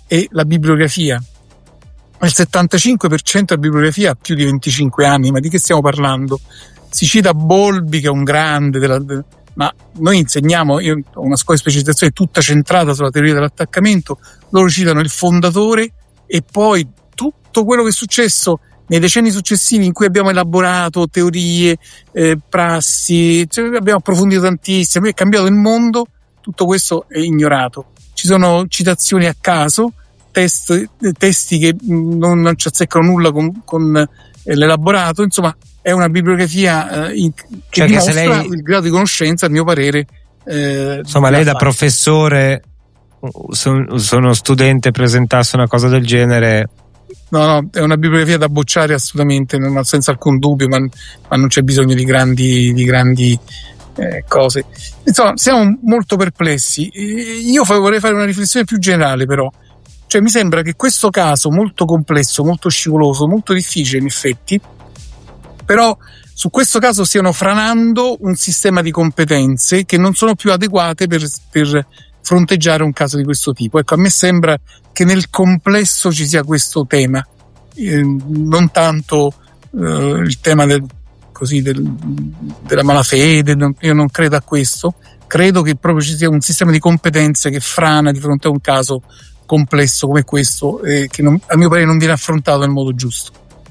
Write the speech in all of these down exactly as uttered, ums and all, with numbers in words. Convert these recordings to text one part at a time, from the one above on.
è la bibliografia. Il settantacinque per cento della bibliografia ha più di venticinque anni, ma di che stiamo parlando? Si cita Bowlby, che è un grande della, de, ma noi insegniamo, io ho una scuola di specializzazione tutta centrata sulla teoria dell'attaccamento, loro citano il fondatore e poi tutto quello che è successo nei decenni successivi in cui abbiamo elaborato teorie, eh, prassi, cioè abbiamo approfondito tantissimo, è cambiato il mondo, tutto questo è ignorato. Ci sono citazioni a caso, test, testi che non, non ci azzeccano nulla con, con eh, l'elaborato, insomma è una bibliografia eh, in, che cioè dimostra che se lei, il grado di conoscenza, a mio parere. Eh, insomma, lei da fare. Professore, se uno studente presentasse una cosa del genere... No, no, è una bibliografia da bocciare assolutamente, non, senza alcun dubbio, ma, ma non c'è bisogno di grandi, di grandi eh, cose. Insomma, siamo molto perplessi. Io vorrei fare una riflessione più generale, però. Cioè, mi sembra che questo caso molto complesso, molto scivoloso, molto difficile in effetti, però su questo caso stiano franando un sistema di competenze che non sono più adeguate per, per fronteggiare un caso di questo tipo. Ecco, a me sembra che nel complesso ci sia questo tema, eh, non tanto eh, il tema del, così, del, della malafede, non, io non credo a questo, credo che proprio ci sia un sistema di competenze che frana di fronte a un caso complesso come questo, eh, che non, a mio parere non viene affrontato nel modo giusto.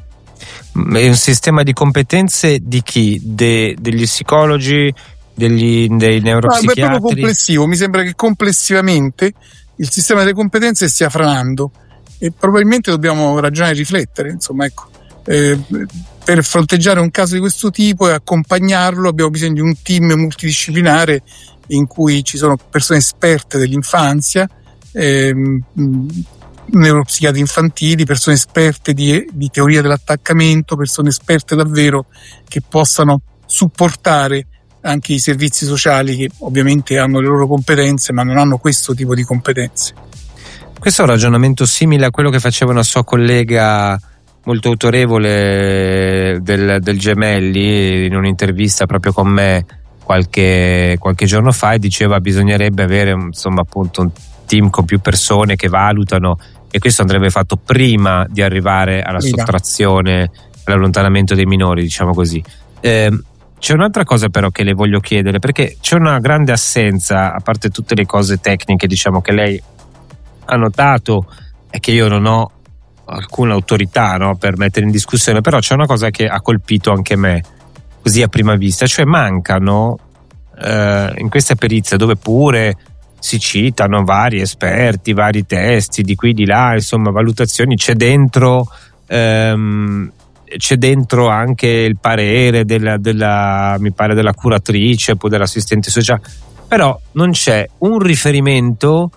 È un sistema di competenze di chi? De, degli psicologi, degli, dei neuropsichiatri? No, è proprio complessivo, mi sembra che complessivamente il sistema delle competenze stia franando e probabilmente dobbiamo ragionare e riflettere, insomma, ecco, eh, per fronteggiare un caso di questo tipo e accompagnarlo abbiamo bisogno di un team multidisciplinare in cui ci sono persone esperte dell'infanzia, ehm, neuropsichiatri infantili, persone esperte di, di teoria dell'attaccamento, persone esperte davvero che possano supportare anche i servizi sociali, che ovviamente hanno le loro competenze ma non hanno questo tipo di competenze. Questo è un ragionamento simile a quello che faceva una sua collega molto autorevole del, del Gemelli in un'intervista proprio con me qualche, qualche giorno fa, e diceva bisognerebbe avere insomma appunto un team con più persone che valutano, e questo andrebbe fatto prima di arrivare alla Prima. sottrazione, all'allontanamento dei minori, diciamo così. Eh, C'è un'altra cosa però che le voglio chiedere, perché c'è una grande assenza, a parte tutte le cose tecniche diciamo che lei ha notato e che io non ho alcuna autorità, no, per mettere in discussione, però c'è una cosa che ha colpito anche me così a prima vista, cioè mancano eh, in questa perizia, dove pure si citano vari esperti, vari testi di qui di là, insomma valutazioni, c'è dentro ehm, c'è dentro anche il parere della, della mi pare della curatrice, poi dell'assistente sociale, però non c'è un riferimento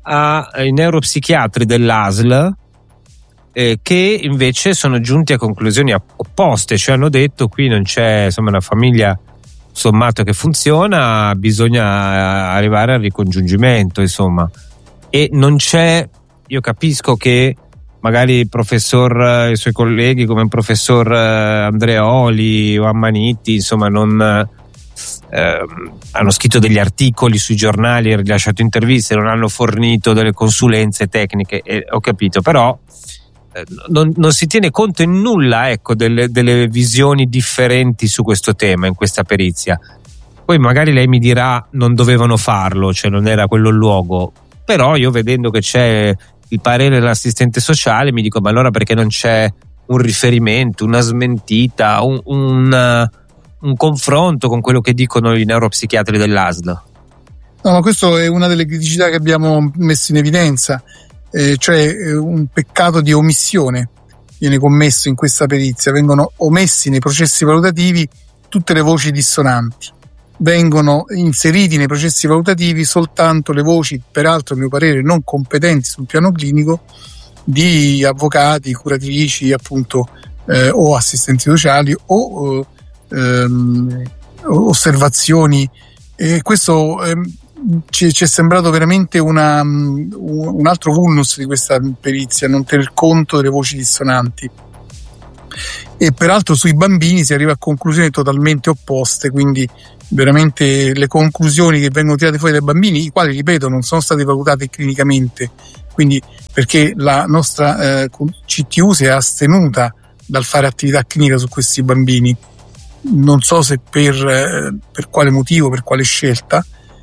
ai neuropsichiatri dell'A S L eh, che invece sono giunti a conclusioni opposte, cioè hanno detto qui non c'è insomma una famiglia sommato che funziona, bisogna arrivare al ricongiungimento, insomma, e non c'è, io capisco che magari il professor e i suoi colleghi come il professor Andreoli o Ammanitti insomma non eh, hanno scritto degli articoli sui giornali e rilasciato interviste, non hanno fornito delle consulenze tecniche, e ho capito, però eh, non, non si tiene conto in nulla, ecco, delle, delle visioni differenti su questo tema in questa perizia. Poi magari lei mi dirà non dovevano farlo, cioè non era quello il luogo, però io vedendo che c'è il parere dell'assistente sociale mi dico ma allora perché non c'è un riferimento, una smentita, un, un, un confronto con quello che dicono i neuropsichiatri dell'A S L? No, ma questo è una delle criticità che abbiamo messo in evidenza, eh, cioè eh, un peccato di omissione viene commesso in questa perizia, vengono omessi nei processi valutativi tutte le voci dissonanti, vengono inseriti nei processi valutativi soltanto le voci, peraltro a mio parere non competenti sul piano clinico, di avvocati, curatrici appunto eh, o assistenti sociali o ehm, osservazioni, e questo ehm, ci, ci è sembrato veramente una, un altro vulnus di questa perizia, non tener conto delle voci dissonanti. E peraltro sui bambini si arriva a conclusioni totalmente opposte, quindi veramente le conclusioni che vengono tirate fuori dai bambini, i quali ripeto non sono state valutate clinicamente, quindi perché la nostra eh, C T U si è astenuta dal fare attività clinica su questi bambini, non so se per, eh, per quale motivo, per quale scelta,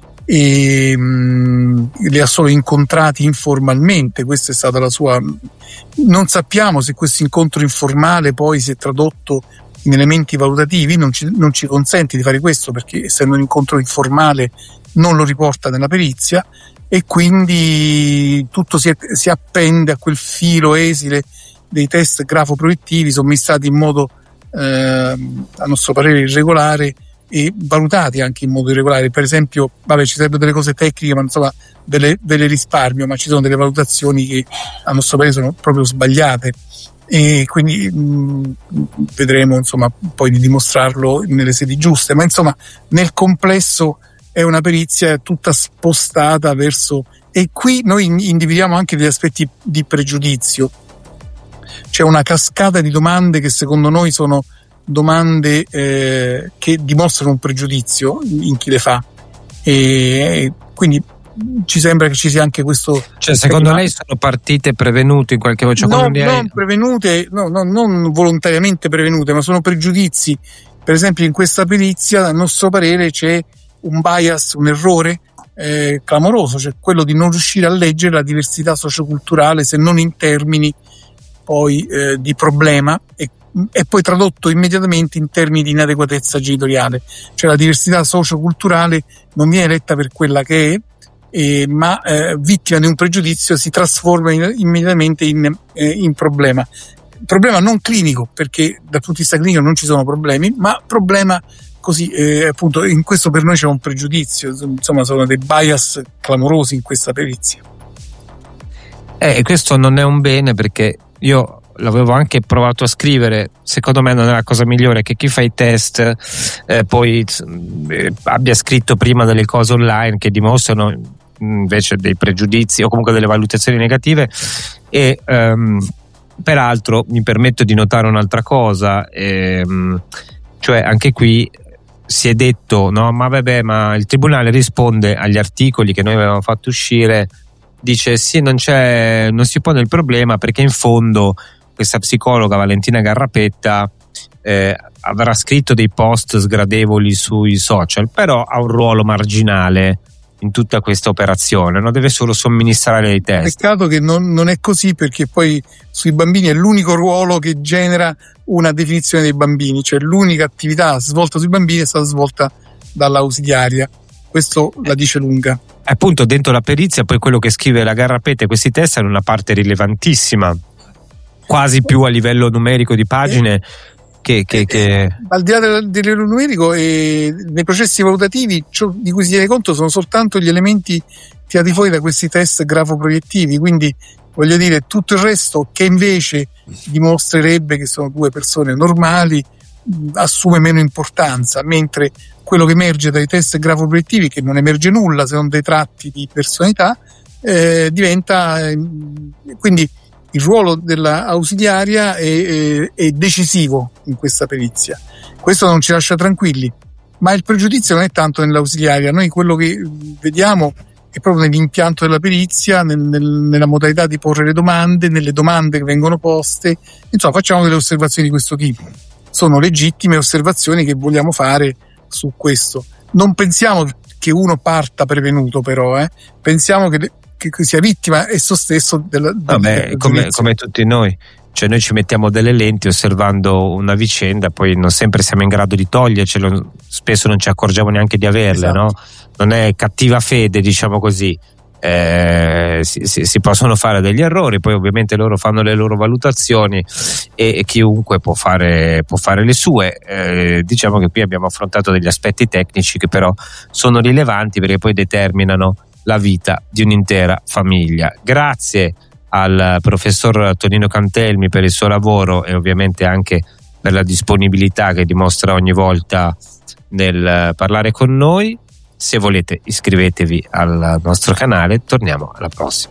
e mh, li ha solo incontrati informalmente. Questa è stata la sua. Non sappiamo se questo incontro informale poi si è tradotto in elementi valutativi, non ci, non ci consente di fare questo perché essendo un incontro informale non lo riporta nella perizia, e quindi tutto si, è, si appende a quel filo esile dei test grafoproiettivi somministrati in modo eh, a nostro parere irregolare e valutati anche in modo irregolare. Per esempio, vabbè, ci sarebbero delle cose tecniche, ma insomma ve le, ve le risparmio, ma ci sono delle valutazioni che a nostro parere sono proprio sbagliate, e quindi mh, vedremo insomma poi di dimostrarlo nelle sedi giuste, ma insomma nel complesso è una perizia tutta spostata verso, e qui noi individuiamo anche degli aspetti di pregiudizio. C'è una cascata di domande che secondo noi sono domande eh, che dimostrano un pregiudizio in chi le fa, e quindi ci sembra che ci sia anche questo. Cioè, secondo lei sono partite prevenute in qualche modo? Cioè, no, non, non prevenute, no, no, non volontariamente prevenute, ma sono pregiudizi. Per esempio in questa perizia, a nostro parere, c'è un bias, un errore eh, clamoroso, cioè quello di non riuscire a leggere la diversità socioculturale, se non in termini poi eh, di problema, e, e poi tradotto immediatamente in termini di inadeguatezza genitoriale. Cioè la diversità socioculturale non viene letta per quella che è, eh, ma eh, vittima di un pregiudizio si trasforma in, immediatamente in, eh, in problema. Problema non clinico, perché dal punto di vista clinico non ci sono problemi, ma problema così, eh, appunto, in questo per noi c'è un pregiudizio, insomma sono dei bias clamorosi in questa perizia. Eh, questo non è un bene, perché io l'avevo anche provato a scrivere, secondo me non è la cosa migliore che chi fa i test eh, poi eh, abbia scritto prima delle cose online che dimostrano invece dei pregiudizi o comunque delle valutazioni negative. E um, peraltro mi permetto di notare un'altra cosa, ehm, cioè anche qui si è detto no ma vabbè, ma il tribunale risponde agli articoli che noi avevamo fatto uscire, dice sì, non c'è, non si pone il problema perché in fondo questa psicologa Valentina Garrapetta eh, avrà scritto dei post sgradevoli sui social, però ha un ruolo marginale in tutta questa operazione, non deve solo somministrare dei test. Peccato che non, non è così, perché poi sui bambini è l'unico ruolo che genera una definizione dei bambini, cioè l'unica attività svolta sui bambini è stata svolta dall'ausiliaria. Questo la dice lunga. Appunto, dentro la perizia poi quello che scrive la Garrapetta, questi test hanno una parte rilevantissima, quasi più a livello numerico di pagine eh, che, che, eh, che... al di là del, del livello numerico, eh, nei processi valutativi ciò di cui si tiene conto sono soltanto gli elementi tirati fuori da questi test grafoproiettivi, quindi voglio dire tutto il resto che invece dimostrerebbe che sono due persone normali assume meno importanza, mentre quello che emerge dai test grafoproiettivi, che non emerge nulla se non dei tratti di personalità, eh, diventa eh, quindi il ruolo dell'ausiliaria è, è, è decisivo in questa perizia. Questo non ci lascia tranquilli, ma il pregiudizio non è tanto nell'ausiliaria. Noi quello che vediamo è proprio nell'impianto della perizia, nel, nel, nella modalità di porre le domande, nelle domande che vengono poste. Insomma, facciamo delle osservazioni di questo tipo. Sono legittime osservazioni che vogliamo fare su questo. Non pensiamo che uno parta prevenuto, però, eh. pensiamo che, che sia vittima esso stesso del, del Vabbè, come, come tutti noi. Cioè noi ci mettiamo delle lenti osservando una vicenda, poi non sempre siamo in grado di togliercelo, spesso non ci accorgiamo neanche di averle, esatto. No? Non è cattiva fede, diciamo così. Eh, si, si, si possono fare degli errori, poi ovviamente loro fanno le loro valutazioni e, e chiunque può fare, può fare le sue. Eh, diciamo che qui abbiamo affrontato degli aspetti tecnici che però sono rilevanti perché poi determinano la vita di un'intera famiglia. Grazie al professor Tonino Cantelmi per il suo lavoro e ovviamente anche per la disponibilità che dimostra ogni volta nel parlare con noi. Se volete iscrivetevi al nostro canale, torniamo alla prossima.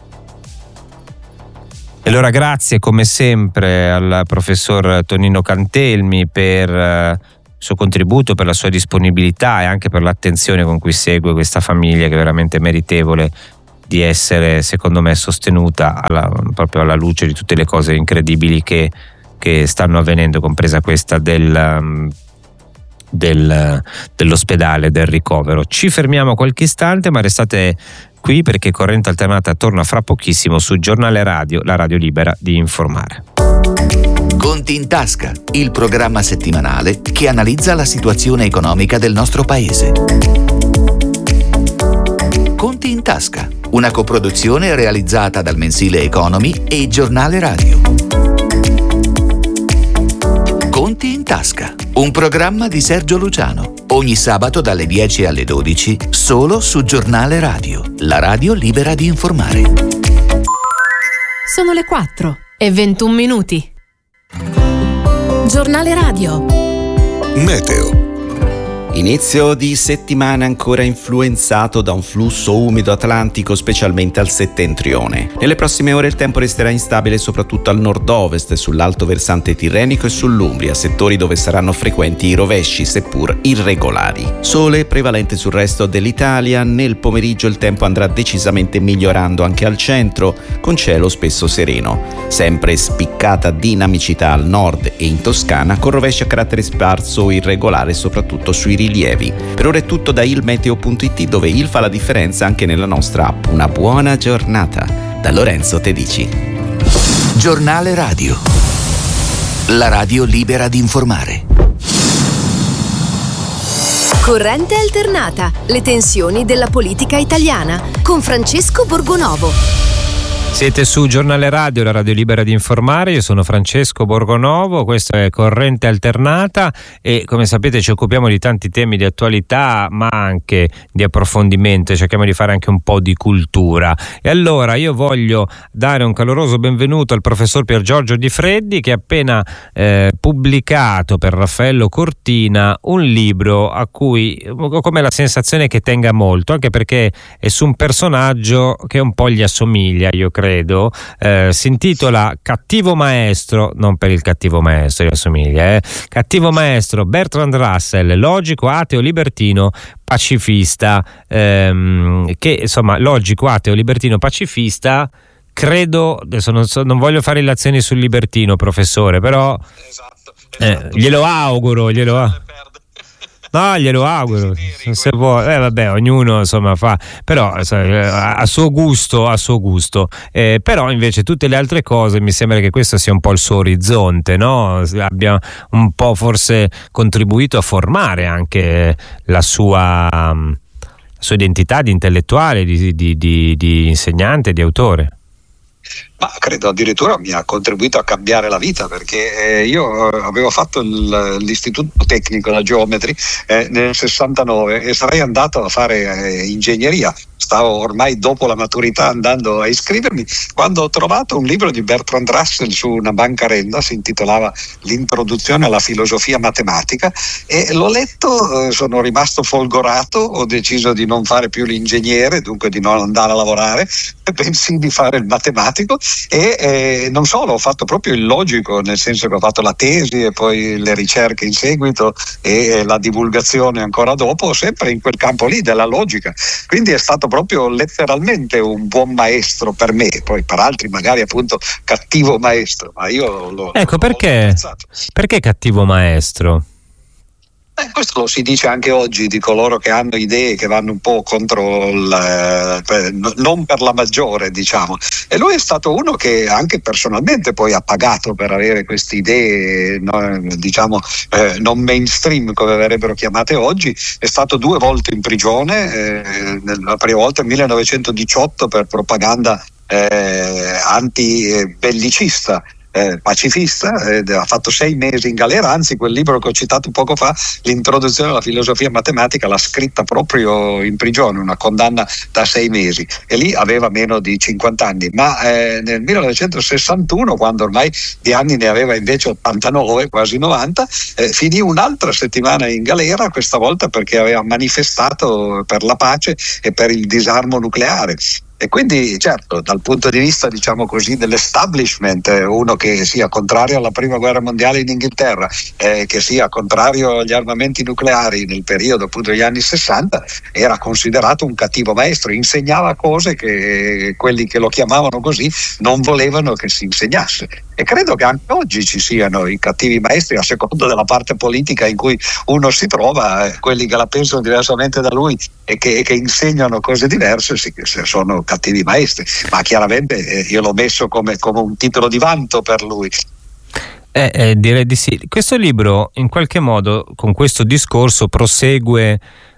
E allora grazie come sempre al professor Tonino Cantelmi per il suo contributo, per la sua disponibilità e anche per l'attenzione con cui segue questa famiglia che è veramente meritevole di essere, secondo me, sostenuta alla, proprio alla luce di tutte le cose incredibili che, che stanno avvenendo, compresa questa del, del, dell'ospedale, del ricovero. Ci fermiamo qualche istante, ma restate qui perché Corrente Alternata torna fra pochissimo su Giornale Radio, la radio libera di informare. Conti in tasca, il programma settimanale che analizza la situazione economica del nostro paese. Conti in tasca, una coproduzione realizzata dal mensile Economy e Giornale Radio. Conti in tasca, un programma di Sergio Luciano, ogni sabato dalle dieci alle dodici, solo su Giornale Radio, la radio libera di informare. Sono le quattro e ventuno minuti. Giornale Radio. Meteo. Inizio di settimana ancora influenzato da un flusso umido atlantico, specialmente al settentrione. Nelle prossime ore il tempo resterà instabile soprattutto al nord-ovest, sull'alto versante tirrenico e sull'Umbria, settori dove saranno frequenti i rovesci, seppur irregolari. Sole prevalente sul resto dell'Italia. Nel pomeriggio il tempo andrà decisamente migliorando anche al centro, con cielo spesso sereno. Sempre spiccata dinamicità al nord e in Toscana, con rovesci a carattere sparso o irregolare soprattutto sui rilievi. Per ora è tutto da ilmeteo punto it, dove il fa la differenza anche nella nostra app. Una buona giornata da Lorenzo Tedici. Giornale Radio, la radio libera di informare. Corrente Alternata, le tensioni della politica italiana, con Francesco Borgonovo. Siete su Giornale Radio, la radio libera di informare. Io sono Francesco Borgonovo, questo è Corrente Alternata e come sapete ci occupiamo di tanti temi di attualità ma anche di approfondimento, cerchiamo di fare anche un po' di cultura. E allora io voglio dare un caloroso benvenuto al professor Pier Giorgio Di Freddi, che ha appena eh, pubblicato per Raffaello Cortina un libro a cui ho come la sensazione che tenga molto, anche perché è su un personaggio che un po' gli assomiglia, io credo. credo, eh, si intitola Cattivo Maestro, non per il cattivo maestro, gli assomiglia, eh. Cattivo Maestro, Bertrand Russell, logico, ateo, libertino, pacifista, ehm, che insomma, logico, ateo, libertino, pacifista, credo, adesso non, so, non voglio fare illazioni sul libertino, professore, però esatto, esatto. Eh, glielo auguro, glielo auguro. No, glielo auguro, se vuole, eh, vabbè, ognuno insomma fa, però a suo gusto, a suo gusto. Eh, però invece tutte le altre cose mi sembra che questo sia un po' il suo orizzonte, no? Abbia un po' forse contribuito a formare anche la sua, la sua identità di intellettuale, di, di, di, di insegnante, di autore. Ma credo addirittura mi ha contribuito a cambiare la vita, perché eh, io avevo fatto il, l'istituto tecnico da geometri eh, nel sessantanove e sarei andato a fare eh, ingegneria. Stavo ormai dopo la maturità andando a iscrivermi, quando ho trovato un libro di Bertrand Russell su una bancarella, si intitolava L'introduzione alla filosofia matematica, e l'ho letto, eh, sono rimasto folgorato, ho deciso di non fare più l'ingegnere, dunque di non andare a lavorare, bensì di fare il matematico. E eh, non solo, ho fatto proprio il logico, nel senso che ho fatto la tesi e poi le ricerche in seguito e eh, la divulgazione ancora dopo, sempre in quel campo lì della logica. Quindi è stato proprio letteralmente un buon maestro per me, poi per altri magari appunto cattivo maestro, ma io lo ecco l'ho perché perché cattivo maestro? Eh, questo lo si dice anche oggi di coloro che hanno idee che vanno un po' contro il, eh, non per la maggiore, diciamo, e lui è stato uno che anche personalmente poi ha pagato per avere queste idee, no, diciamo eh, non mainstream come verrebbero chiamate oggi. È stato due volte in prigione, eh, la prima volta nel millenovecentodiciotto per propaganda eh, anti-bellicista, Eh, pacifista, eh, ha fatto sei mesi in galera, anzi quel libro che ho citato poco fa, L'introduzione alla filosofia matematica, l'ha scritta proprio in prigione, una condanna da sei mesi, e lì aveva meno di cinquanta anni, ma eh, nel millenovecentosessantuno, quando ormai di anni ne aveva invece ottantanove, quasi novanta, eh, finì un'altra settimana in galera, questa volta perché aveva manifestato per la pace e per il disarmo nucleare. E quindi certo dal punto di vista diciamo così dell'establishment, uno che sia contrario alla prima guerra mondiale in Inghilterra, eh, che sia contrario agli armamenti nucleari nel periodo appunto degli anni sessanta, era considerato un cattivo maestro, insegnava cose che quelli che lo chiamavano così non volevano che si insegnasse. E credo che anche oggi ci siano i cattivi maestri, a seconda della parte politica in cui uno si trova, eh, quelli che la pensano diversamente da lui e che, e che insegnano cose diverse, sì, sono cattivi maestri, ma chiaramente eh, io l'ho messo come, come un titolo di vanto per lui. Eh, eh, direi di sì. Questo libro in qualche modo con questo discorso prosegue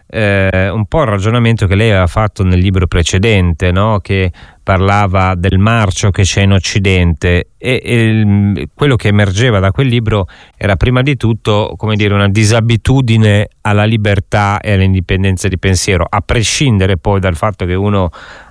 eh, un po' il ragionamento che lei aveva fatto nel libro precedente, no? Che parlava del marcio che c'è in Occidente, e, e quello che emergeva da quel libro era prima di tutto, come dire, una disabitudine alla libertà e all'indipendenza di pensiero, a prescindere poi dal fatto che uno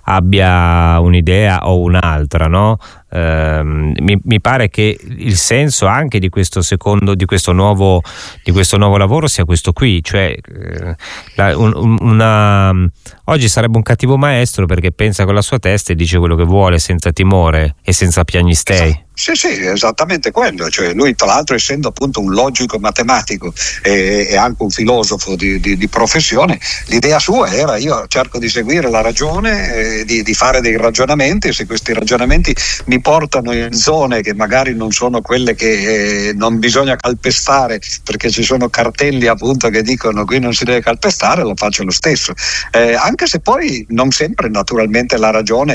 abbia un'idea o un'altra, no? Eh, mi, mi pare che il senso anche di questo secondo, di questo nuovo, di questo nuovo lavoro sia questo qui, cioè eh, la, un, una, oggi sarebbe un cattivo maestro perché pensa con la sua testa e dice quello che vuole senza timore e senza piagnistei. Sì, sì, esattamente quello, cioè lui tra l'altro essendo appunto un logico matematico e, e anche un filosofo di, di, di professione, l'idea sua era: io cerco di seguire la ragione, eh, di, di fare dei ragionamenti, e se questi ragionamenti mi portano in zone che magari non sono quelle che eh, non bisogna calpestare perché ci sono cartelli appunto che dicono qui non si deve calpestare, lo faccio lo stesso, eh, anche se poi non sempre naturalmente la ragione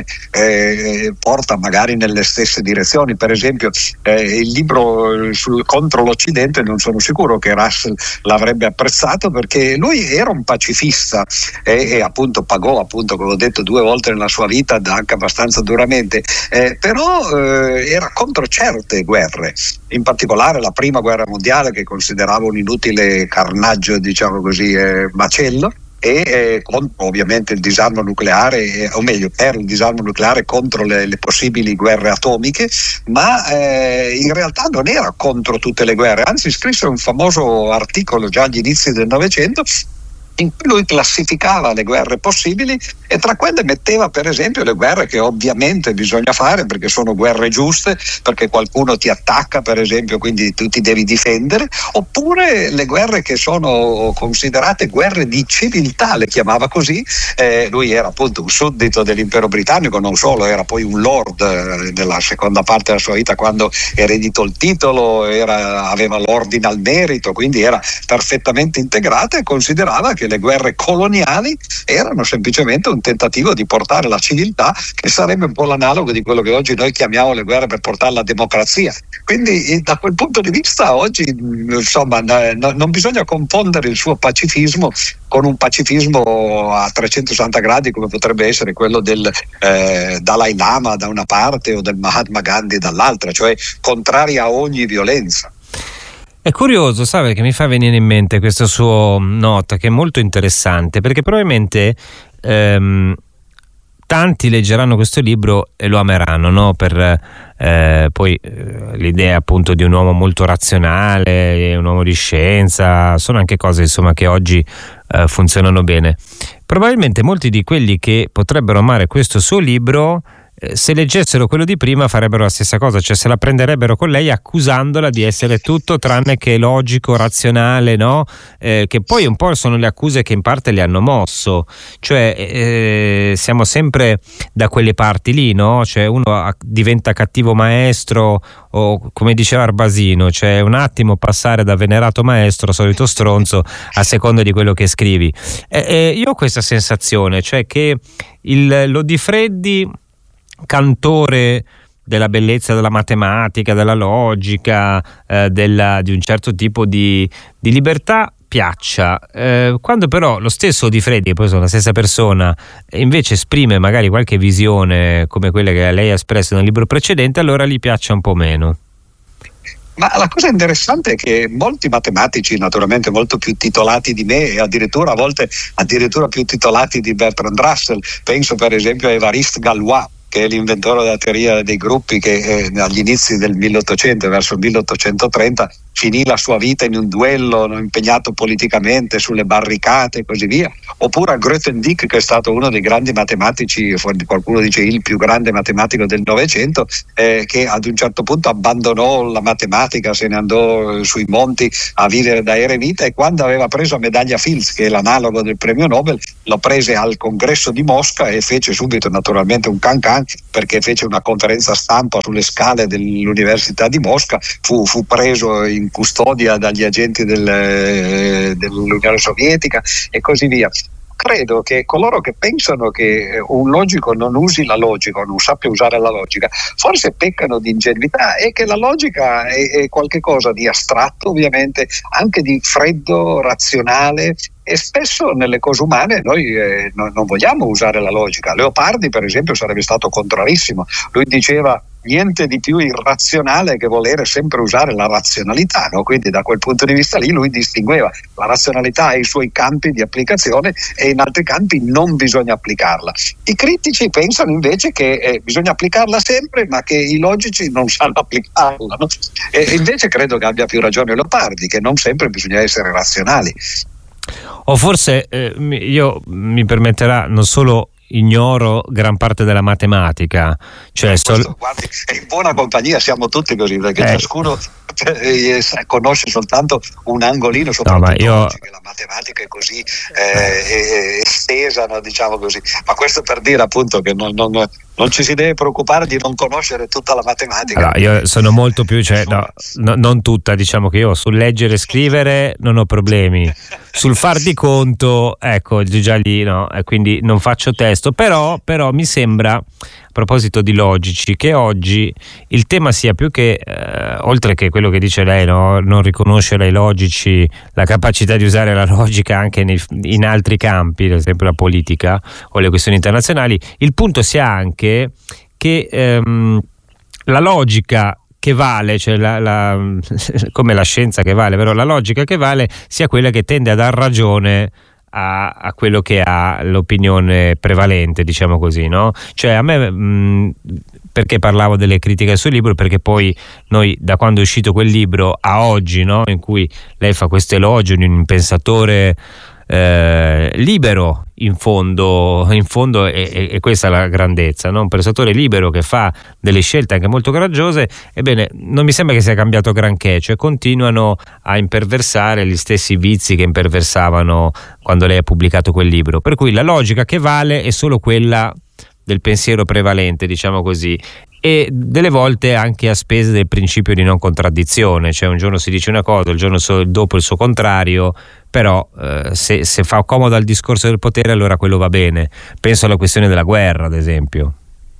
eh, porta magari nelle stesse direzioni. Per esempio eh, il libro sul, contro l'Occidente non sono sicuro che Russell l'avrebbe apprezzato, perché lui era un pacifista e, e appunto pagò, appunto come ho detto, due volte nella sua vita, anche abbastanza duramente, eh, però eh, era contro certe guerre, in particolare la prima guerra mondiale, che considerava un inutile carnaggio, diciamo così, eh, macello, e eh, contro ovviamente il disarmo nucleare, eh, o meglio per il disarmo nucleare, contro le, le possibili guerre atomiche, ma eh, in realtà non era contro tutte le guerre, anzi scrisse un famoso articolo già agli inizi del Novecento in cui lui classificava le guerre possibili e tra quelle metteva per esempio le guerre che ovviamente bisogna fare perché sono guerre giuste, perché qualcuno ti attacca per esempio, quindi tu ti devi difendere, oppure le guerre che sono considerate guerre di civiltà, le chiamava così. Eh, lui era appunto un suddito dell'impero britannico, non solo, era poi un lord eh, nella seconda parte della sua vita, quando ereditò il titolo, era, aveva l'ordine al merito, quindi era perfettamente integrata, e considerava che le guerre coloniali erano semplicemente un tentativo di portare la civiltà, che sarebbe un po' l'analogo di quello che oggi noi chiamiamo le guerre per portare la democrazia. Quindi da quel punto di vista oggi insomma no, non bisogna confondere il suo pacifismo con un pacifismo a trecentosessanta gradi come potrebbe essere quello del eh, Dalai Lama da una parte o del Mahatma Gandhi dall'altra, cioè contrari a ogni violenza. È curioso, sai, che mi fa venire in mente questa sua nota, che è molto interessante, perché probabilmente ehm, tanti leggeranno questo libro e lo ameranno, no? Per eh, poi eh, l'idea appunto di un uomo molto razionale, un uomo di scienza, sono anche cose insomma che oggi eh, funzionano bene. Probabilmente molti di quelli che potrebbero amare questo suo libro, se leggessero quello di prima farebbero la stessa cosa, cioè se la prenderebbero con lei accusandola di essere tutto tranne che logico, razionale, no? Eh, che poi un po' sono le accuse che in parte le hanno mosso, cioè eh, siamo sempre da quelle parti lì, no? Cioè uno diventa cattivo maestro o come diceva Arbasino, cioè un attimo passare da venerato maestro, solito stronzo, a seconda di quello che scrivi. Eh, eh, io ho questa sensazione, cioè che il Lodifreddi, cantore della bellezza della matematica, della logica, eh, della, di un certo tipo di, di libertà, piaccia. Eh, quando però lo stesso Di Freddi, che poi sono la stessa persona, invece esprime magari qualche visione come quella che lei ha espresso nel libro precedente, allora gli piaccia un po' meno. Ma la cosa interessante è che molti matematici, naturalmente molto più titolati di me, e addirittura a volte addirittura più titolati di Bertrand Russell, penso per esempio a Évariste Galois, che è l'inventore della teoria dei gruppi, che eh, agli inizi del milleottocento, verso il milleottocentotrenta, finì la sua vita in un duello, no, impegnato politicamente sulle barricate e così via, oppure a Grothendieck, che è stato uno dei grandi matematici, qualcuno dice il più grande matematico del Novecento, eh, che ad un certo punto abbandonò la matematica, se ne andò sui monti a vivere da eremita, e quando aveva preso la medaglia Fields, che è l'analogo del premio Nobel, lo prese al congresso di Mosca e fece subito naturalmente un can can, perché fece una conferenza stampa sulle scale dell'Università di Mosca, fu, fu preso in custodia dagli agenti del, dell'Unione Sovietica e così via. Credo che coloro che pensano che un logico non usi la logica o non sappia usare la logica forse peccano di ingenuità, e che la logica è, è qualcosa di astratto, ovviamente anche di freddo, razionale, e spesso nelle cose umane noi eh, no, non vogliamo usare la logica. Leopardi per esempio sarebbe stato contrarissimo, lui diceva niente di più irrazionale che volere sempre usare la razionalità, no? Quindi da quel punto di vista lì lui distingueva la razionalità e i suoi campi di applicazione, e in altri campi non bisogna applicarla. I critici pensano invece che eh, bisogna applicarla sempre, ma che i logici non sanno applicarla, no? E invece credo che abbia più ragione Leopardi, che non sempre bisogna essere razionali. O forse eh, io mi permetterà, non solo ignoro gran parte della matematica, cioè questo, sol- guardi, è in buona compagnia, siamo tutti così, perché eh. ciascuno eh, conosce soltanto un angolino, soprattutto no, io... oggi che la matematica è così eh, estesa, no, diciamo così, ma questo per dire appunto che non, non, non ci si deve preoccupare di non conoscere tutta la matematica. Allora, io sono molto più, cioè, no, no, non tutta, diciamo che io sul leggere e scrivere non ho problemi, sul far di conto ecco già lì no, e quindi non faccio testo, però, però mi sembra, a proposito di logici, che oggi il tema sia più che eh, oltre che quello che dice lei, no, non riconoscere ai logici la capacità di usare la logica anche nei, in altri campi, ad esempio la politica o le questioni internazionali, il punto sia anche che ehm, la logica che vale, cioè la, la, come la scienza che vale, però la logica che vale sia quella che tende a dar ragione a, a quello che ha l'opinione prevalente, diciamo così, no? Cioè a me, mh, perché parlavo delle critiche al suo libro, perché poi noi da quando è uscito quel libro a oggi, no, in cui lei fa questo elogio di un pensatore Eh, libero, in fondo, in fondo è, è, è questa la grandezza, no? Un pensatore libero che fa delle scelte anche molto coraggiose. Ebbene, non mi sembra che sia cambiato granché, cioè continuano a imperversare gli stessi vizi che imperversavano quando lei ha pubblicato quel libro, per cui la logica che vale è solo quella del pensiero prevalente, diciamo così, e delle volte anche a spese del principio di non contraddizione, cioè un giorno si dice una cosa, il giorno so, dopo il suo contrario, però eh, se, se fa comodo al discorso del potere allora quello va bene. Penso alla questione della guerra, ad esempio.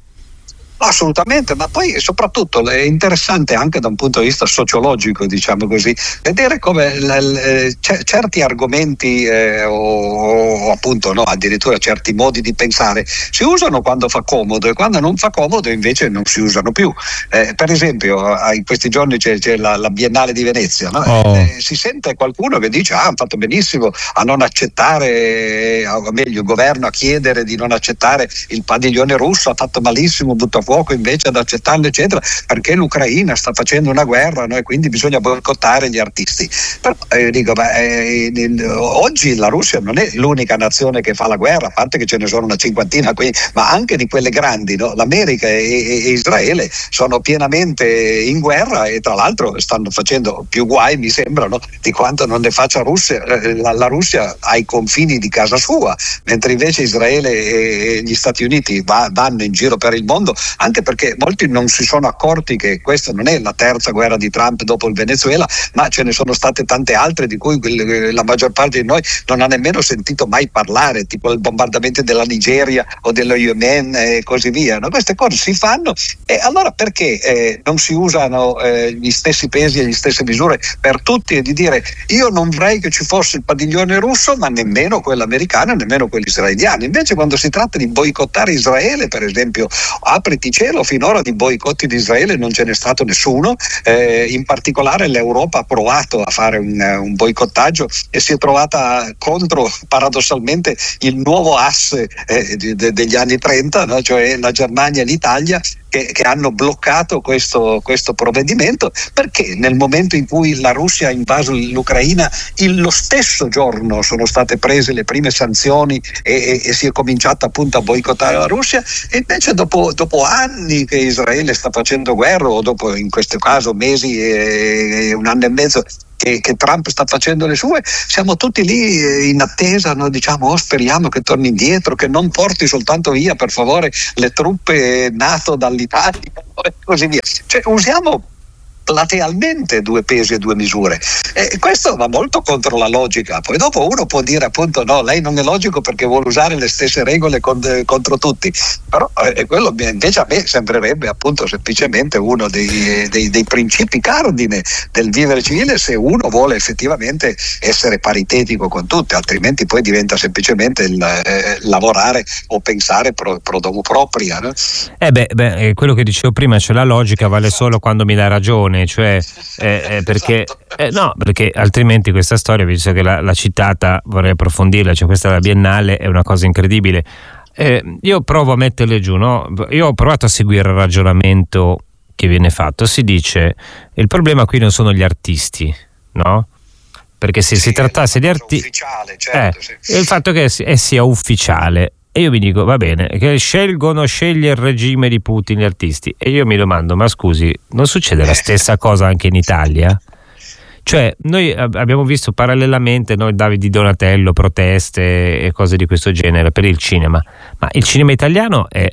Assolutamente, ma poi soprattutto è interessante anche da un punto di vista sociologico, diciamo così, vedere come l- l- c- certi argomenti eh, o, o appunto no, addirittura certi modi di pensare si usano quando fa comodo, e quando non fa comodo invece non si usano più. Eh, per esempio in questi giorni c'è, c'è la, la Biennale di Venezia, no? Oh. eh, si sente qualcuno che dice ah, hanno fatto benissimo a non accettare, o meglio il governo a chiedere di non accettare il padiglione russo, ha fatto malissimo, butta fuoco invece ad accettarlo eccetera, perché l'Ucraina sta facendo una guerra, no? E quindi bisogna boicottare gli artisti. Però eh, dico, beh, eh, oggi la Russia non è l'unica nazione che fa la guerra, a parte che ce ne sono una cinquantina qui, ma anche di quelle grandi, no? L'America e, e Israele sono pienamente in guerra, e tra l'altro stanno facendo più guai, mi sembrano, di quanto non ne faccia Russia, la, la Russia ai confini di casa sua, mentre invece Israele e gli Stati Uniti va, vanno in giro per il mondo, anche perché molti non si sono accorti che questa non è la terza guerra di Trump dopo il Venezuela, ma ce ne sono state tante altre di cui la maggior parte di noi non ha nemmeno sentito mai parlare, tipo il bombardamento della Nigeria o dello Yemen e così via, no? Queste cose si fanno, e allora perché eh, non si usano eh, gli stessi pesi e le stesse misure per tutti, e di dire io non vorrei che ci fosse il padiglione russo, ma nemmeno quello americano, nemmeno quello israeliano. Invece quando si tratta di boicottare Israele, per esempio, apriti cielo, finora di boicotti di Israele non ce n'è stato nessuno, eh, in particolare l'Europa ha provato a fare un, un boicottaggio e si è trovata contro paradossalmente il nuovo asse eh, de, de, degli anni trenta, no? Cioè la Germania e l'Italia, che, che hanno bloccato questo, questo provvedimento, perché nel momento in cui la Russia ha invaso l'Ucraina, il, lo stesso giorno sono state prese le prime sanzioni e, e, e si è cominciato appunto a boicottare la Russia, e invece dopo, dopo anni che Israele sta facendo guerra, o dopo in questo caso mesi e, e un anno e mezzo Che, che Trump sta facendo le sue, siamo tutti lì in attesa, no? Diciamo, oh, speriamo che torni indietro, che non porti soltanto via per favore le truppe NATO dall'Italia e così via. Cioè usiamo platealmente due pesi e due misure, e questo va molto contro la logica. Poi dopo uno può dire appunto no, lei non è logico perché vuole usare le stesse regole con, contro tutti, però eh, quello invece a me sembrerebbe appunto semplicemente uno dei, dei, dei principi cardine del vivere civile, se uno vuole effettivamente essere paritetico con tutti, altrimenti poi diventa semplicemente il eh, lavorare o pensare pro, pro domo propria, no? Eh beh, beh, quello che dicevo prima, cioè la logica vale solo quando mi dà ragione, cioè eh, eh, perché eh, no, perché altrimenti questa storia, visto che l'ha, l'ha citata, vorrei approfondirla, cioè questa della Biennale è una cosa incredibile. Eh, io provo a metterle giù, no? Io ho provato a seguire il ragionamento che viene fatto. Si dice il problema qui non sono gli artisti, no? Perché se sì, si trattasse di artisti, certo, eh, sì. il fatto che sia ufficiale. E io mi dico, va bene, che scelgono, sceglie il regime di Putin gli artisti. E io mi domando, ma scusi, non succede la stessa cosa anche in Italia? Cioè, noi abbiamo visto parallelamente, noi Davide Di Donatello, proteste e cose di questo genere per il cinema, ma il cinema italiano è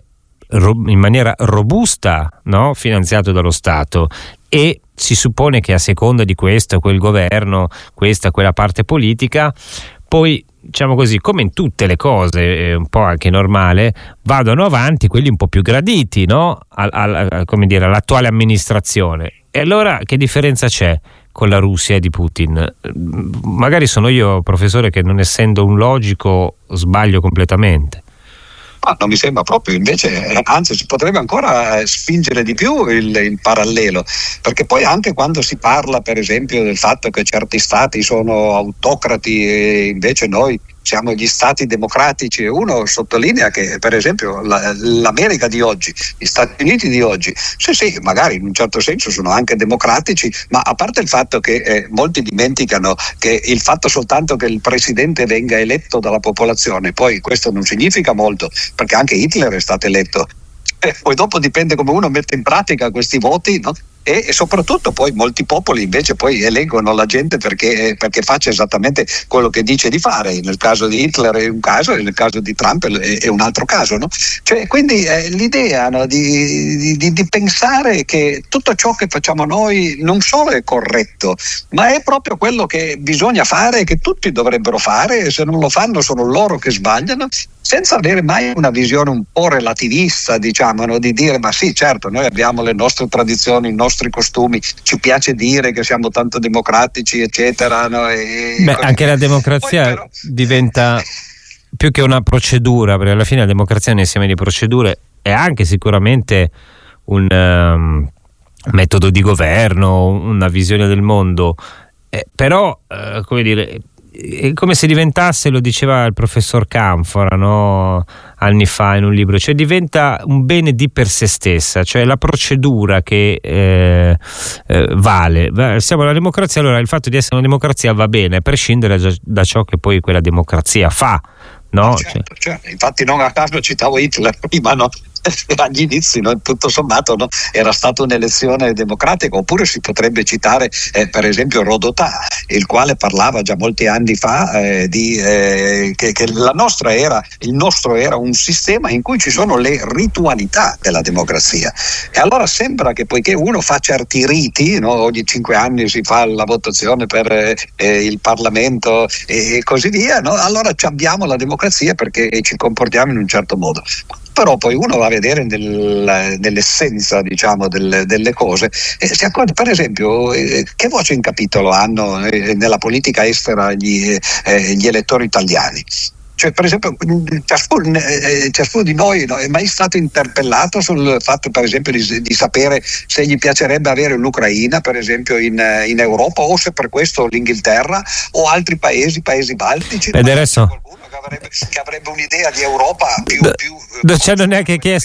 in maniera robusta, no? Finanziato dallo Stato, e si suppone che a seconda di questo, quel governo, questa, quella parte politica, poi diciamo così, come in tutte le cose, un po' anche normale, vadano avanti quelli un po' più graditi, no? Al, al, come dire, all'attuale amministrazione. E allora che differenza c'è con la Russia di Putin? Magari sono io, professore, che non essendo un logico sbaglio completamente. Ah, non mi sembra proprio, invece, anzi si potrebbe ancora spingere di più il, il parallelo, perché poi anche quando si parla per esempio del fatto che certi stati sono autocrati e invece noi siamo gli stati democratici, e uno sottolinea che per esempio la, l'America di oggi, gli Stati Uniti di oggi, sì sì, magari in un certo senso sono anche democratici, ma a parte il fatto che eh, molti dimenticano che il fatto soltanto che il presidente venga eletto dalla popolazione, poi questo non significa molto, perché anche Hitler è stato eletto, e poi dopo dipende come uno mette in pratica questi voti, no? E, e soprattutto poi molti popoli invece poi eleggono la gente perché, perché faccia esattamente quello che dice di fare. Nel caso di Hitler è un caso, e nel caso di Trump è, è un altro caso, no? Cioè, quindi eh, l'idea, no, di, di, di pensare che tutto ciò che facciamo noi non solo è corretto, ma è proprio quello che bisogna fare e che tutti dovrebbero fare, e se non lo fanno sono loro che sbagliano, senza avere mai una visione un po' relativista, diciamo, no? Di dire ma sì, certo, noi abbiamo le nostre tradizioni, i nostri costumi, ci piace dire che siamo tanto democratici, eccetera, no? E Beh, anche la democrazia però diventa più che una procedura, perché alla fine la democrazia è un insieme di procedure, è anche sicuramente un um, metodo di governo, una visione del mondo, eh, però eh, come dire, è come se diventasse, lo diceva il professor Canfora, no? Anni fa in un libro, cioè diventa un bene di per sé stessa, cioè la procedura che eh, eh, vale. Siamo una democrazia, allora il fatto di essere una democrazia va bene, a prescindere da, da ciò che poi quella democrazia fa, no? Certo, cioè. Certo. Infatti non a caso citavo Hitler prima, no? Agli inizi, no? Tutto sommato, no? Era stata un'elezione democratica. Oppure si potrebbe citare eh, per esempio Rodotà, il quale parlava già molti anni fa eh, di, eh, che, che la nostra era, il nostro era un sistema in cui ci sono le ritualità della democrazia, e allora sembra che poiché uno fa certi riti, no? Ogni cinque anni si fa la votazione per eh, il Parlamento e così via, no? Allora abbiamo la democrazia perché ci comportiamo in un certo modo. Però poi uno va a vedere nel, nell'essenza, diciamo, delle, delle cose e si accorge, per esempio, eh, che voce in capitolo hanno eh, nella politica estera gli, eh, gli elettori italiani. Cioè, per esempio, ciascuno, eh, ciascuno di noi, no, è mai stato interpellato sul fatto, per esempio, di, di sapere se gli piacerebbe avere l'Ucraina, per esempio, in, in Europa, o se per questo l'Inghilterra o altri paesi, paesi baltici. Ed adesso Che avrebbe, che avrebbe un'idea di Europa più, D- più non ci hanno neanche chiesto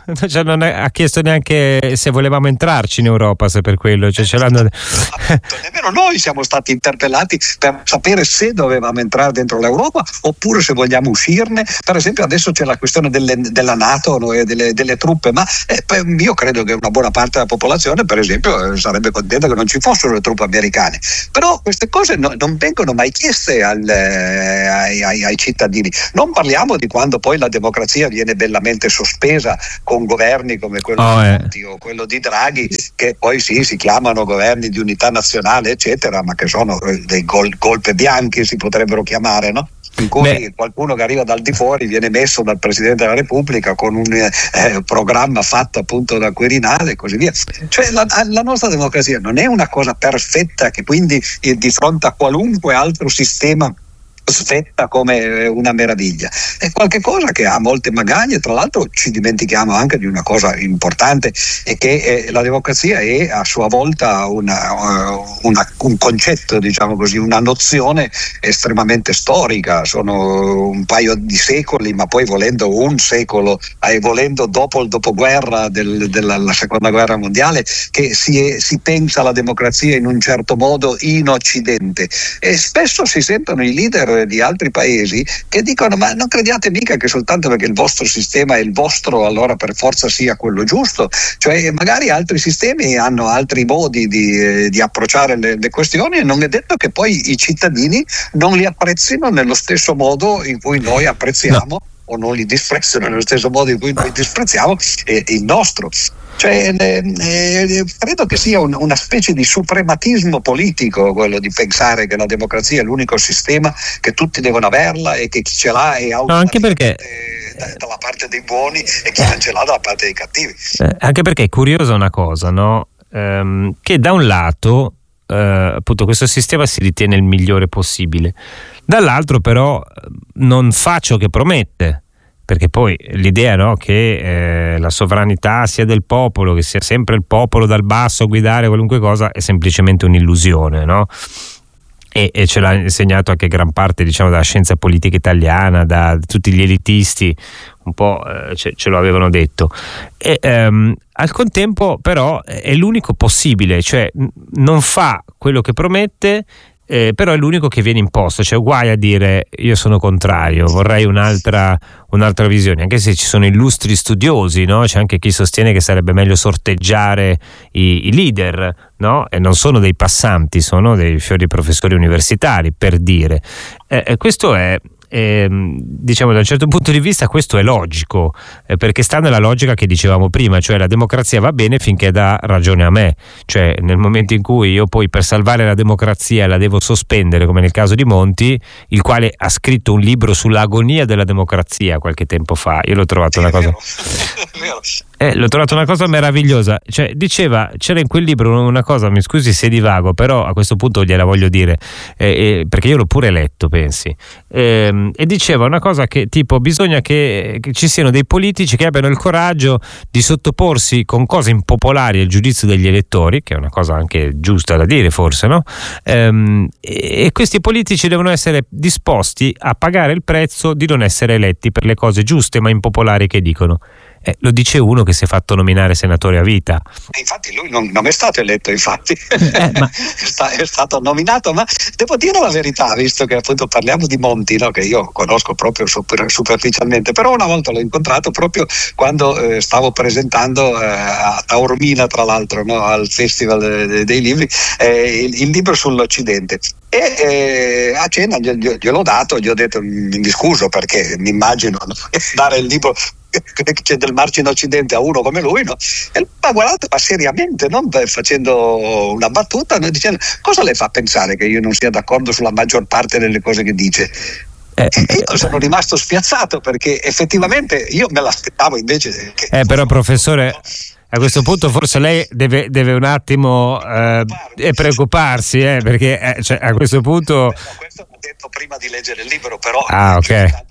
cioè non è, ha chiesto neanche se volevamo entrarci in Europa, se per quello, cioè ce l'hanno... Nemmeno noi siamo stati interpellati per sapere se dovevamo entrare dentro l'Europa oppure se vogliamo uscirne. Per esempio adesso c'è la questione delle, della NATO, no, e delle, delle truppe, ma eh, io credo che una buona parte della popolazione per esempio eh, sarebbe contenta che non ci fossero le truppe americane, però queste cose no, non vengono mai chieste al, eh, ai, ai, ai cittadini. Non parliamo di quando poi la democrazia viene bellamente sospesa con governi come quello oh, di eh. Monti o quello di Draghi, che poi sì, si chiamano governi di unità nazionale eccetera, ma che sono dei gol, golpe bianchi si potrebbero chiamare, no? In cui Beh. qualcuno che arriva dal di fuori viene messo dal Presidente della Repubblica con un eh, programma fatto appunto da Quirinale e così via. Cioè la, la nostra democrazia non è una cosa perfetta che quindi eh, di fronte a qualunque altro sistema svetta come una meraviglia, è qualche cosa che ha molte magagne. Tra l'altro ci dimentichiamo anche di una cosa importante, è che eh, la democrazia è a sua volta una, una, un concetto, diciamo così, una nozione estremamente storica. Sono un paio di secoli, ma poi volendo un secolo e volendo dopo il dopoguerra del, della la seconda guerra mondiale che si, è, si pensa alla democrazia in un certo modo in Occidente, e spesso si sentono i leader di altri paesi che dicono ma non crediate mica che soltanto perché il vostro sistema è il vostro allora per forza sia quello giusto. Cioè magari altri sistemi hanno altri modi di, eh, di approcciare le, le questioni, e non è detto che poi i cittadini non li apprezzino nello stesso modo in cui noi apprezziamo no. o non li disprezzano nello stesso modo in cui noi disprezziamo eh, il nostro. Cioè, eh, eh, credo che sia un, una specie di suprematismo politico quello di pensare che la democrazia è l'unico sistema, che tutti devono averla e che chi ce l'ha è no, anche perché da, dalla parte dei buoni e chi non ce l'ha dalla parte dei cattivi. Eh, anche perché è curiosa una cosa, no? Ehm, che da un lato eh, appunto questo sistema si ritiene il migliore possibile, dall'altro però non fa ciò che promette. Perché poi l'idea, no, che eh, la sovranità sia del popolo, che sia sempre il popolo dal basso a guidare qualunque cosa, è semplicemente un'illusione, no? E, e ce l'ha insegnato anche gran parte, diciamo, della scienza politica italiana, da tutti gli elitisti, un po' eh, ce, ce lo avevano detto. E ehm, al contempo però è l'unico possibile, cioè n- non fa quello che promette. Eh, però è l'unico che viene imposto, cioè guai a dire io sono contrario, vorrei un'altra, un'altra visione, anche se ci sono illustri studiosi, no? C'è anche chi sostiene che sarebbe meglio sorteggiare i, i leader, no? E non sono dei passanti, sono dei fiori professori universitari, per dire. Eh, questo è Eh, diciamo da un certo punto di vista questo è logico, eh, perché sta nella logica che dicevamo prima, cioè la democrazia va bene finché dà ragione a me, cioè nel momento in cui io poi per salvare la democrazia la devo sospendere, come nel caso di Monti, il quale ha scritto un libro sull'agonia della democrazia qualche tempo fa, io l'ho trovato una cosa eh, l'ho trovato una cosa meravigliosa, cioè diceva, c'era in quel libro una cosa, mi scusi se divago, però a questo punto gliela voglio dire, eh, eh, perché io l'ho pure letto, pensi, eh, e diceva una cosa che tipo bisogna che, che ci siano dei politici che abbiano il coraggio di sottoporsi con cose impopolari al giudizio degli elettori, che è una cosa anche giusta da dire forse, no? Ehm, e questi politici devono essere disposti a pagare il prezzo di non essere eletti per le cose giuste ma impopolari che dicono. Eh, lo dice uno che si è fatto nominare senatore a vita. E infatti lui non, non è stato eletto, infatti eh, ma... è stato nominato, ma devo dire la verità, visto che appunto parliamo di Monti, no, che io conosco proprio super, superficialmente, però una volta l'ho incontrato proprio quando eh, stavo presentando eh, a Taormina, tra l'altro, no, al Festival dei, dei Libri, eh, il, il libro sull'Occidente. E eh, a cena glielo, gliel'ho dato, gli ho detto mi scuso perché mi immagino no, dare il libro c'è del margine occidente a uno come lui, no? E ma guardate, ma seriamente, non facendo una battuta, no? Dicendo cosa le fa pensare che io non sia d'accordo sulla maggior parte delle cose che dice. Eh, e io sono rimasto spiazzato perché effettivamente io me l'aspettavo invece che eh però professore, a questo punto forse lei deve, deve un attimo eh, preoccuparsi, eh, perché eh, cioè, a questo punto questo l'ho detto prima di leggere il libro, però ah, ok.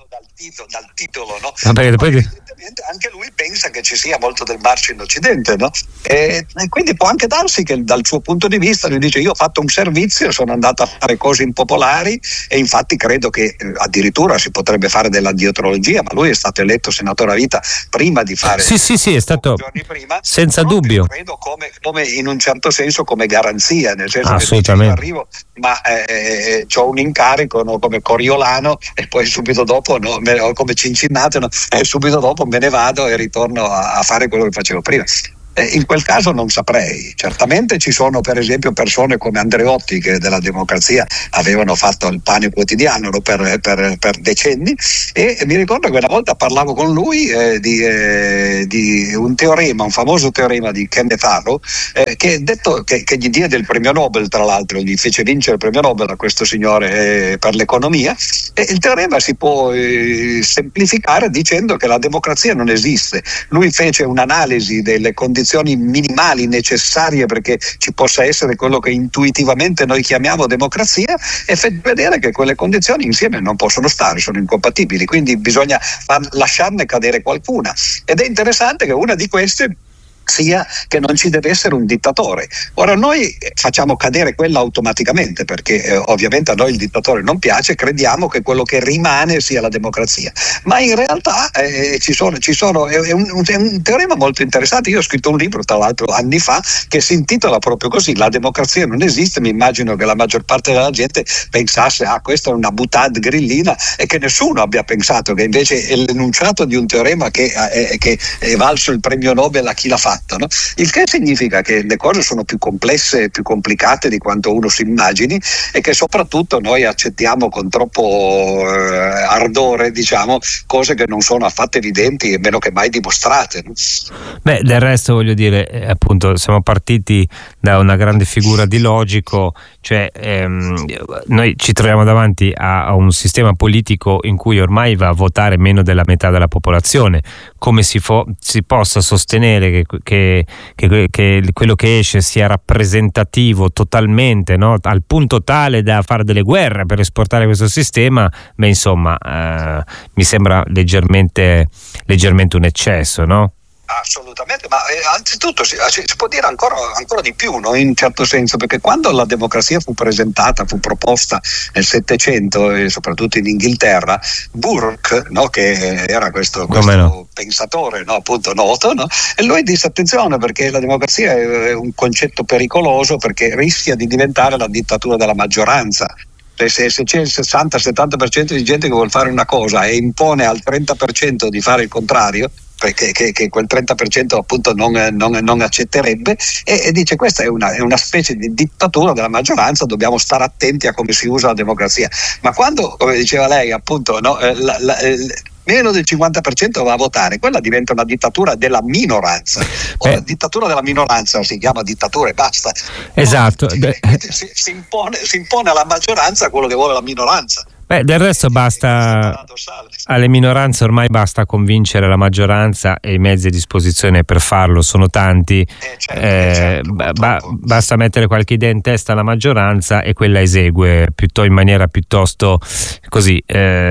capito dal titolo, no? Ah, perché poi... evidentemente anche lui pensa che ci sia molto del marcio in Occidente, no? E, e quindi può anche darsi che dal suo punto di vista lui dice: io ho fatto un servizio, sono andato a fare cose impopolari, e infatti credo che eh, addirittura si potrebbe fare della dietrologia, ma lui è stato eletto senatore a vita prima di fare sì sì sì è stato giorni prima, senza dubbio, credo come, come in un certo senso come garanzia, nel senso assolutamente. che dice, io arrivo ma eh, ho un incarico, no, come Coriolano, e poi subito dopo no, me, come Cincinnato, no, e subito dopo me ne vado e ritorno a, a fare quello che facevo prima. In quel caso non saprei. Certamente ci sono per esempio persone come Andreotti, che della Democrazia avevano fatto il pane quotidiano per, per, per decenni, e mi ricordo che una volta parlavo con lui eh, di, eh, di un teorema, un famoso teorema di Kenneth Arrow, eh, che, detto, che, che gli diede il premio Nobel, tra l'altro gli fece vincere il premio Nobel a questo signore eh, per l'economia, e il teorema si può eh, semplificare dicendo che la democrazia non esiste. Lui fece un'analisi delle condizioni minimali necessarie perché ci possa essere quello che intuitivamente noi chiamiamo democrazia, e fece vedere che quelle condizioni insieme non possono stare, sono incompatibili, quindi bisogna far, lasciarne cadere qualcuna, ed è interessante che una di queste sia che non ci deve essere un dittatore. Ora noi facciamo cadere quella automaticamente perché eh, ovviamente a noi il dittatore non piace, crediamo che quello che rimane sia la democrazia, ma in realtà eh, ci sono, ci sono è, un, è un teorema molto interessante. Io ho scritto un libro tra l'altro anni fa che si intitola proprio così: la democrazia non esiste. Mi immagino che la maggior parte della gente pensasse ah questa è una boutade grillina, e che nessuno abbia pensato che invece è l'enunciato di un teorema che, eh, che è valso il premio Nobel a chi l'ha fatto. No? Il che significa che le cose sono più complesse, più complicate di quanto uno si immagini, e che soprattutto noi accettiamo con troppo eh, ardore, diciamo, cose che non sono affatto evidenti e meno che mai dimostrate. No? Beh, del resto voglio dire, eh, appunto, siamo partiti da una grande figura di logico, cioè ehm, noi ci troviamo davanti a, a un sistema politico in cui ormai va a votare meno della metà della popolazione. Come si, fo- si possa sostenere che Che, che, che quello che esce sia rappresentativo totalmente, no? Al punto tale da fare delle guerre per esportare questo sistema, beh insomma eh, mi sembra leggermente leggermente un eccesso, no? Assolutamente, ma eh, anzitutto si, si può dire ancora, ancora di più, no? In un certo senso, perché quando la democrazia fu presentata, fu proposta nel Settecento e soprattutto in Inghilterra, Burke, no? Che era questo, questo no? pensatore, no? Appunto noto, no? E lui disse attenzione perché la democrazia è un concetto pericoloso perché rischia di diventare la dittatura della maggioranza. Se, se c'è il sessanta settanta per cento di gente che vuole fare una cosa e impone al trenta per cento di fare il contrario, perché che, che quel trenta per cento appunto non, non, non accetterebbe, e, e dice questa è una, è una specie di dittatura della maggioranza, dobbiamo stare attenti a come si usa la democrazia. Ma quando, come diceva lei appunto, no, la, la, meno del cinquanta per cento va a votare, quella diventa una dittatura della minoranza. O eh. La dittatura della minoranza si chiama dittatura e basta. Esatto. No? Si, si, impone, si impone alla maggioranza quello che vuole la minoranza. Beh, del resto basta, alle minoranze ormai basta convincere la maggioranza, e i mezzi a disposizione per farlo sono tanti. Eh, certo, eh, certo, ba- basta mettere qualche idea in testa alla maggioranza e quella esegue piuttosto, in maniera piuttosto così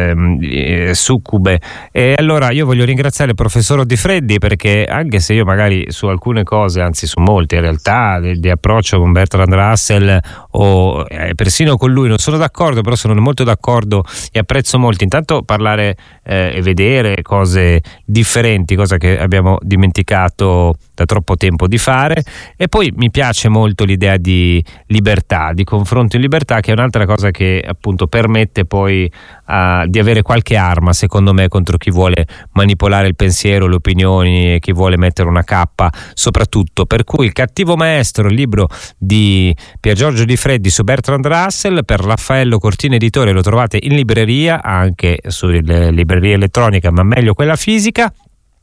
eh, succube. E allora io voglio ringraziare il professor Di Freddi, perché anche se io magari su alcune cose, anzi su molte in realtà, di, di approccio con Bertrand Russell o eh, persino con lui non sono d'accordo, però sono molto d'accordo e apprezzo molto intanto parlare eh, e vedere cose differenti, cosa che abbiamo dimenticato da troppo tempo di fare, e poi mi piace molto l'idea di libertà, di confronto in libertà, che è un'altra cosa che appunto permette poi uh, di avere qualche arma, secondo me, contro chi vuole manipolare il pensiero, le opinioni, e chi vuole mettere una cappa soprattutto. Per cui Il cattivo maestro, il libro di Pier Giorgio Di Freddi su Bertrand Russell, per Raffaello Cortina Editore, lo trovate in libreria, anche sulle librerie elettroniche, ma meglio quella fisica.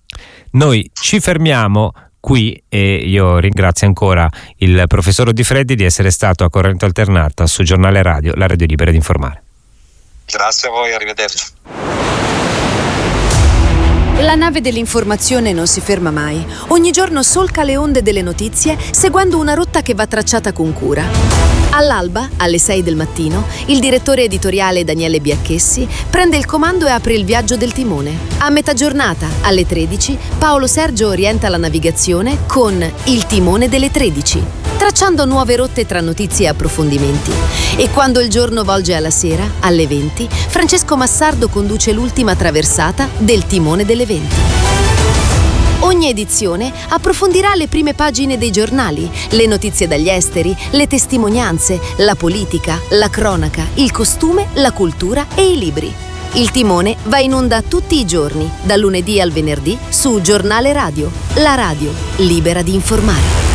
Noi ci fermiamo qui e io ringrazio ancora il professor Di Freddi di essere stato a Corrente Alternata su Giornale Radio, la radio libera di informare. Grazie a voi, arrivederci. La nave dell'informazione non si ferma mai. Ogni giorno solca le onde delle notizie seguendo una rotta che va tracciata con cura. All'alba, alle sei del mattino, il direttore editoriale Daniele Biacchessi prende il comando e apre il viaggio del timone. A metà giornata, alle tredici, Paolo Sergio orienta la navigazione con Il timone delle tredici, tracciando nuove rotte tra notizie e approfondimenti. E quando il giorno volge alla sera, alle venti, Francesco Massardo conduce l'ultima traversata del timone delle venti. Ogni edizione approfondirà le prime pagine dei giornali, le notizie dagli esteri, le testimonianze, la politica, la cronaca, il costume, la cultura e i libri. Il timone va in onda tutti i giorni, dal lunedì al venerdì, su Giornale Radio, la radio libera di informare.